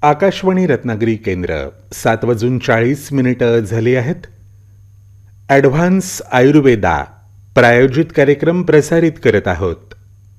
आकाशवाणी रत्नागिरी केंद्र 7:40 झाली आहेत. ॲडव्हान्स आयुर्वेदा प्रायोजित कार्यक्रम प्रसारित करत आहोत.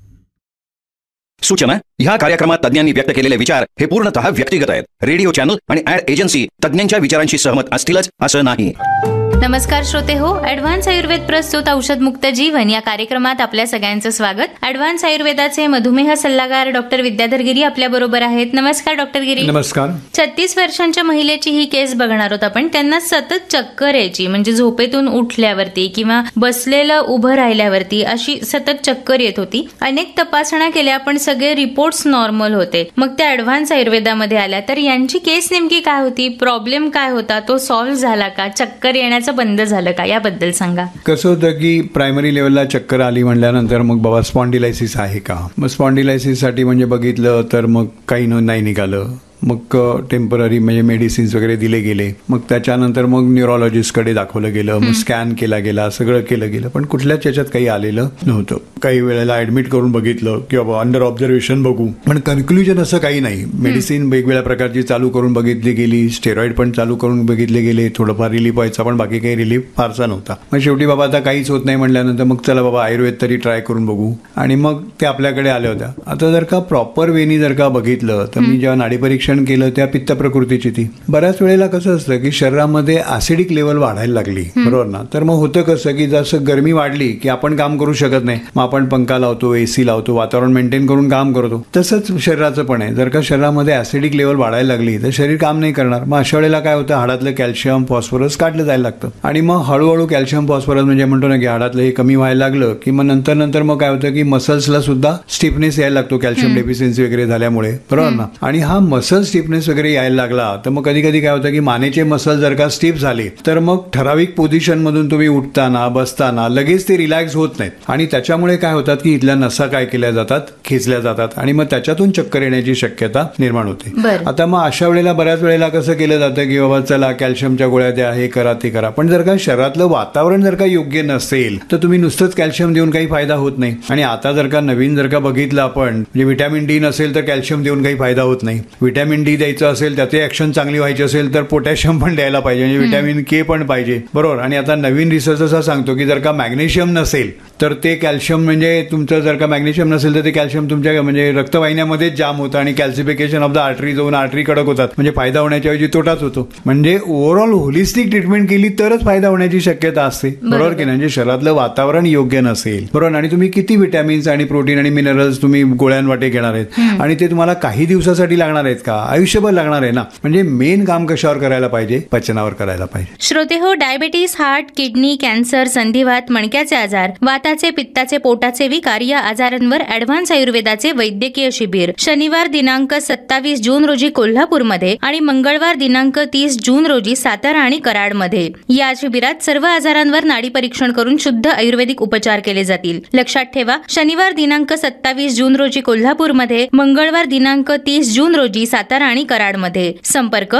सूचना: ह्या कार्यक्रमात तज्ञांनी व्यक्त केलेले विचार हे पूर्णतः व्यक्तिगत आहेत. रेडिओ चॅनल आणि ॲड एजन्सी तज्ञांच्या विचारांशी सहमत असतीलच असं नाही. नमस्कार श्रोते हो, ॲडव्हान्स आयुर्वेद प्रस्तुत औषधमुक्त जीवन या कार्यक्रमात आपल्या सगळ्यांचं स्वागत. ॲडव्हान्स आयुर्वेदाचे मधुमेह सल्लागार डॉक्टर विद्याधर गिरी आपल्या बरोबर आहेत. नमस्कार डॉक्टर गिरी. नमस्कार. 36 वर्षांच्या महिलेची ही केस बघणार आहोत आपण. त्यांना सतत चक्कर यायची, म्हणजे झोपेतून उठल्यावरती किंवा बसलेलं उभं राहिल्यावरती अशी सतत चक्कर येत होती. अनेक तपासण्या केल्या पण सगळे रिपोर्ट्स नॉर्मल होते. मग त्या ॲडव्हान्स आयुर्वेदामध्ये आल्या. तर यांची केस नेमकी काय होती, प्रॉब्लेम काय होता, तो सॉल्व्ह झाला का, चक्कर येण्याचं बंद झालं का, याबद्दल सांगा. कसं होतं की प्रायमरी लेवलला चक्कर आली म्हटल्यानंतर मग बाबा स्पॉन्डिलायसिस आहे का, मग स्पॉन्डिलायसिस साठी म्हणजे बघितलं तर मग काही नाही निघालं. मग टेम्पररी म्हणजे मेडिसिन्स वगैरे दिले गेले. मग त्याच्यानंतर मग न्यूरोलॉजिस्टकडे दाखवलं गेलं. मग स्कॅन केला गेला, सगळं केलं गेलं, पण कुठल्याच याच्यात काही आलेलं नव्हतं. काही वेळेला ऍडमिट करून बघितलं की बाबा अंडर ऑब्झर्वेशन बघू, पण कन्क्लुजन असं काही नाही. मेडिसिन वेगवेगळ्या प्रकारची चालू करून बघितली गेली, स्टेरॉइड पण चालू करून बघितले गेले, थोडंफार रिलीफ व्हायचा पण बाकी काही रिलीफ फारसा नव्हता. मग शेवटी बाबा आता काहीच होत नाही म्हटल्यानंतर मग चला बाबा आयुर्वेद तरी ट्राय करून बघू, आणि मग ते आपल्याकडे आल्या होत्या. आता जर का प्रॉपर वेनी जर का बघितलं तर मी जेव्हा नाडी परीक्षण केलं त्या पित्त प्रकृतीची ती बऱ्याच वेळेला कसं असतं की शरीरामध्ये ऍसिडिक लेवल वाढायला लागली, बरोबर ना. तर मग होतं कसं की जसं गरमी वाढली की आपण काम करू शकत नाही, मग आपण पंखा लावतो, एसी लावतो, वातावरण मेंटेन करून काम करतो. तसंच शरीराचं पण आहे. जर का शरीरामध्ये ऍसिडिक लेवल वाढायला लागली तर शरीर काम नाही करणार. मग अशा वेळेला काय होतं, हाडातलं कॅल्शियम फॉस्फरस काढलं जायला लागतं, आणि मग हळूहळू कॅल्शियम फॉस्फरस म्हणजे म्हणतो ना की हाडातलं हे कमी व्हायला लागलं की मग नंतर मग काय होतं की मसल्सला सुद्धा स्टिफनेस यायला लागतो कॅल्शियम डेफिशियन्सी वगैरे झाल्यामुळे, बरोबर ना. आणि हा मसल स्टिफनेस वगैरे यायला लागला तर मग कधी कधी काय होतं की मानेचे मसल जर का स्टिफ झाले तर मग ठराविक पोझिशन मधून तुम्ही उठताना बसताना लगेच ते रिलॅक्स होत नाहीत, आणि त्याच्यामुळे काय होतात की इथल्या नसा काय केल्या जातात, खेचल्या जातात, आणि मग त्याच्यातून चक्कर येण्याची शक्यता निर्माण होते. आता मग अशा वेळेला बऱ्याच वेळेला कसं केलं जातं की बाबा चला कॅल्शियमच्या गोळ्या द्या, हे करा ते करा, पण जर का शरीरातलं वातावरण जर का योग्य नसेल तर तुम्ही नुसतंच कॅल्शियम देऊन काही फायदा होत नाही. आणि आता जर का नवीन जर का बघितलं आपण, म्हणजे व्हिटॅमिन डी नसेल तर कॅल्शियम देऊन काही फायदा होत नाही. व्हिटॅमिन डी द्यायचं असेल, त्याचे ऍक्शन चांगली व्हायची असेल तर पोटॅशियम पण द्यायला पाहिजे, म्हणजे व्हिटॅमिन के पण पाहिजे, बरोबर. आणि आता नवीन रिसर्च असा सांगतो की जर का मॅग्नेशियम नसेल तर ते कॅल्शियम, म्हणजे तुमचं जर का मॅग्नेशियम नसेल तर ते कॅल्शियम तुमच्या म्हणजे रक्तवाहिन्यामध्ये जाम होतं आणि कॅल्सिफिकेशन ऑफ द आर्टरी जाऊन आर्टरी कडक होतात, म्हणजे फायदा होण्याच्या ऐवजी तोटाच होतो. म्हणजे ओव्हरऑल होलिस्टिक ट्रीटमेंट केली तरच फायदा होण्याची शक्यता असते, बरोबर की नाही. म्हणजे शरीरातलं वातावरण योग्य नसेल, बरोबर. आणि तुम्ही किती विटॅमिन्स आणि प्रोटीन आणि मिनरल्स तुम्ही गोळ्यांवाटे घेणार आहेत, आणि ते तुम्हाला काही दिवसासाठी लागणार आहेत का, आयुष्यभर लागणार आहे ना. म्हणजे मेन काम कशावर करायला पाहिजे, पचनावर करायला पाहिजे. श्रोते हो, डायबिटीस, हार्ट, किडनी, कॅन्सर, संधिवात, मणक्याचे आजार, वाताचे, पित्ताचे, पोटाचे विकार या आजारांवर ॲडव्हान्स आयुर्वेदाचे वैद्यकीय शिबिर शनिवार दिनांक 27 जून रोजी कोल्हापूरमध्ये आणि मंगळवार दिनांक 30 जून रोजी सातारा आणि कराडमध्ये. या शिबिरात सर्व आजारांवर नाडी परीक्षण करून शुद्ध आयुर्वेदिक उपचार केले जातील. लक्षात ठेवा, शनिवार दिनांक 27 जून रोजी कोल्हापूरमध्ये, मंगळवार दिनांक 30 जून रोजी सातारा आणि कराडमध्ये. संपर्क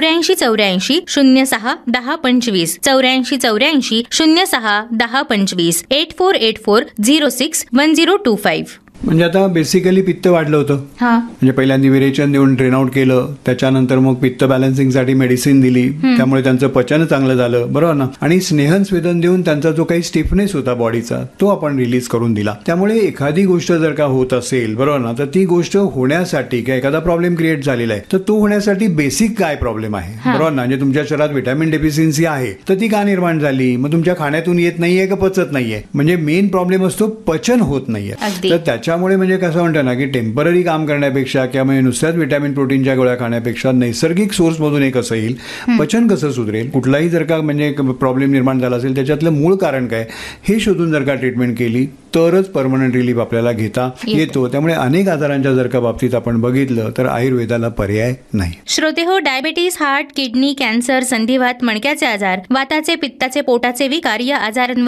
8484 06 1025 8484 06 1025 8484 06 1025. म्हणजे आता बेसिकली पित्त वाढलं होतं, म्हणजे पहिल्यांदा विरेचन देऊन ड्रेन आउट केलं, त्याच्यानंतर मग पित्त बॅलन्सिंगसाठी मेडिसिन दिली, त्यामुळे त्यांचं पचन चांगलं झालं, बरोबर ना. आणि स्नेहन स्वेदन देऊन त्यांचा जो काही स्टिफनेस होता बॉडीचा तो आपण रिलीज करून दिला. त्यामुळे एखादी गोष्ट जर का होत असेल, बरोबर ना, तर ती गोष्ट होण्यासाठी किंवा एखादा प्रॉब्लेम क्रिएट झालेला आहे तर तो होण्यासाठी बेसिक काय प्रॉब्लेम आहे, बरोबर ना. म्हणजे तुमच्या शरीरात व्हिटॅमिन डेफिशियन्सी आहे तर ती का निर्माण झाली, मग तुमच्या खाण्यातून येत नाहीये का पचत नाहीये, म्हणजे मेन प्रॉब्लेम असतो पचन होत नाहीये. तर त्याच्यामुळे म्हणजे कसं म्हणतं ना की टेम्पररी काम करण्यापेक्षा किंवा म्हणजे नुसत्याच व्हिटॅमिन प्रोटीनच्या गोळ्या खाण्यापेक्षा नैसर्गिक सोर्स मधून हे कसं येईल, पचन कसं सुधरेल, कुठलाही जर का म्हणजे प्रॉब्लेम निर्माण झाला असेल त्याच्यातलं मूळ कारण काय हे शोधून जर का ट्रीटमेंट केली तरच परमनंट रिलीफ आपल्याला घेता येतो. त्यामुळे अनेक आजारांच्या जर का बाबतीत आपण बघितलं तर आयुर्वेदाला पर्याय नाही. श्रोते हो, डायबिटीस, हार्ट, किडनी, कॅन्सर, संधिवात, मणक्याचे आजार, वाताचे, पित्ताचे, पोटाचे विकार या आजारांवर